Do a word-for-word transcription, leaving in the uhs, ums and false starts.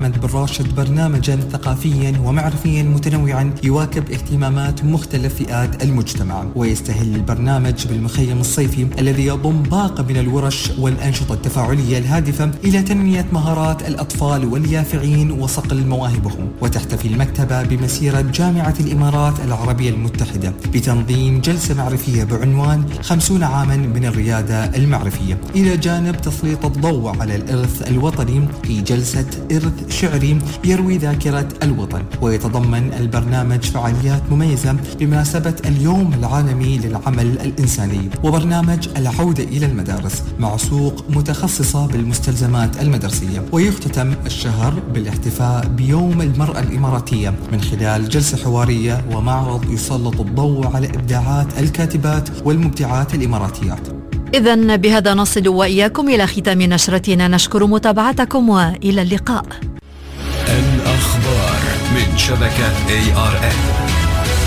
محمد بن راشد برنامجا ثقافيا ومعرفيا متنوعا يواكب اهتمامات مختلف فئات المجتمع، ويستهل البرنامج بالمخيم الصيفي الذي يضم باقة من الورش والأنشطة التفاعلية الهادفة إلى تنمية مهارات الأطفال واليافعين وصقل مواهبهم. وتحتفي المكتبة بمسيرة جامعة الإمارات العربية المتحدة بتنظيم جلسة معرفية بعنوان خمسون عاما من الريادة المعرفية، إلى جانب تسليط الضوء على الإرث الوطني في جلسة إرث شعري يروي ذاكرة الوطن. ويتضمن البرنامج فعاليات مميزة بمناسبة اليوم العالمي للعمل الإنساني، وبرنامج العودة إلى المدارس مع سوق متخصصة بالمستلزمات المدرسية. ويختتم الشهر بالاحتفاء بيوم المرأة الإماراتية من خلال جلسة حوارية ومعرض يسلط الضوء على إبداعات الكاتبات والمبدعات الإماراتيات. إذن بهذا نصل وإياكم إلى ختام نشرتنا، نشكر متابعتكم وإلى اللقاء. الأخبار من شبكة إيه آر إن.